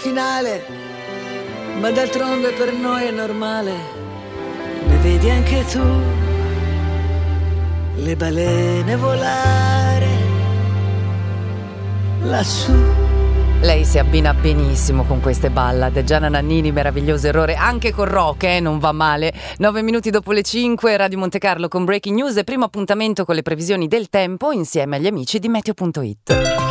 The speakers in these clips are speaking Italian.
finale, ma d'altronde per noi è normale. Ne vedi anche tu le balene volare lassù. Lei si abbina benissimo con queste ballad. Gianna Nannini, Meraviglioso Errore, anche con rock, non va male. 9 minuti dopo le 5, Radio Monte Carlo con Breaking News e primo appuntamento con le previsioni del tempo insieme agli amici di Meteo.it.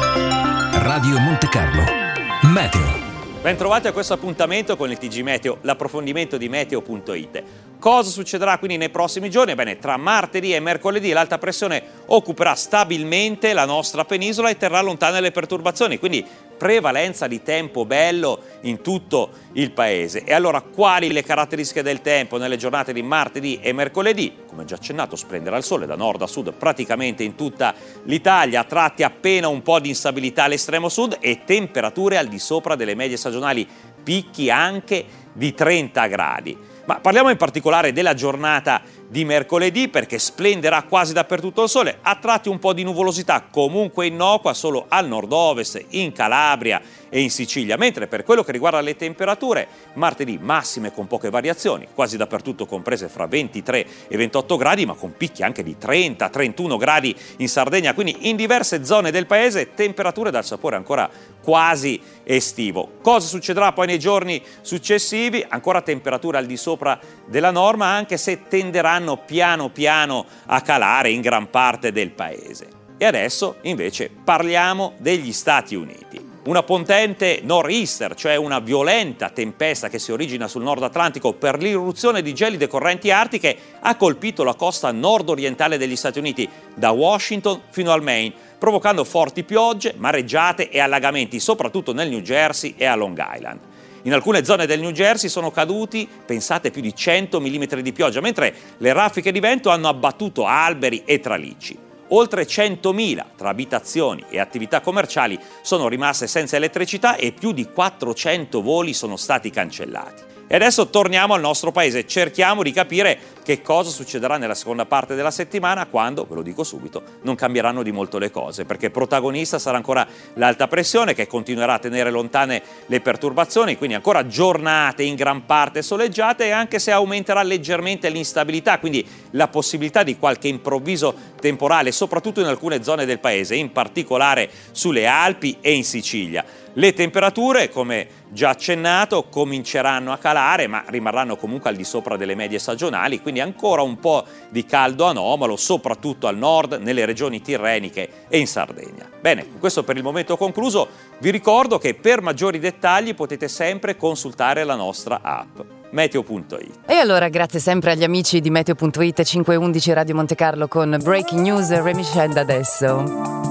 Radio Monte Carlo, Meteo. Bentrovati a questo appuntamento con il TG Meteo, l'approfondimento di Meteo.it. Cosa succederà quindi nei prossimi giorni? Ebbene, tra martedì e mercoledì l'alta pressione occuperà stabilmente la nostra penisola e terrà lontane le perturbazioni, quindi prevalenza di tempo bello in tutto il paese. E allora quali le caratteristiche del tempo nelle giornate di martedì e mercoledì? Come già accennato, splenderà il sole da nord a sud praticamente in tutta l'Italia, a tratti appena un po' di instabilità all'estremo sud e temperature al di sopra delle medie stagionali, picchi anche di 30 gradi. Ma parliamo in particolare della giornata di mercoledì, perché splenderà quasi dappertutto il sole, a tratti un po' di nuvolosità comunque innocua solo al nord-ovest, in Calabria e in Sicilia, mentre per quello che riguarda le temperature, martedì massime con poche variazioni, quasi dappertutto comprese fra 23 e 28 gradi, ma con picchi anche di 30-31 gradi in Sardegna, quindi in diverse zone del paese temperature dal sapore ancora quasi estivo. Cosa succederà poi nei giorni successivi? Ancora temperature al di sopra della norma, anche se tenderanno piano piano a calare in gran parte del paese. E adesso invece parliamo degli Stati Uniti. Una potente nor'easter, cioè una violenta tempesta che si origina sul nord Atlantico per l'irruzione di gelide correnti artiche, ha colpito la costa nord-orientale degli Stati Uniti, da Washington fino al Maine, provocando forti piogge, mareggiate e allagamenti, soprattutto nel New Jersey e a Long Island. In alcune zone del New Jersey sono caduti, pensate, più di 100 mm di pioggia, mentre le raffiche di vento hanno abbattuto alberi e tralicci. Oltre 100.000 tra abitazioni e attività commerciali sono rimaste senza elettricità e più di 400 voli sono stati cancellati. E adesso torniamo al nostro paese, cerchiamo di capire che cosa succederà nella seconda parte della settimana, quando, ve lo dico subito, non cambieranno di molto le cose, perché protagonista sarà ancora l'alta pressione che continuerà a tenere lontane le perturbazioni, quindi ancora giornate in gran parte soleggiate, anche se aumenterà leggermente l'instabilità, quindi la possibilità di qualche improvviso temporale, soprattutto in alcune zone del paese, in particolare sulle Alpi e in Sicilia. Le temperature, come già accennato, cominceranno a calare, ma rimarranno comunque al di sopra delle medie stagionali, quindi ancora un po' di caldo anomalo, soprattutto al nord, nelle regioni tirreniche e in Sardegna. Bene, con questo per il momento concluso. Vi ricordo che per maggiori dettagli potete sempre consultare la nostra app. Meteo.it. E allora grazie sempre agli amici di Meteo.it. 5:11 Radio Monte Carlo con Breaking News. Remiscenda adesso.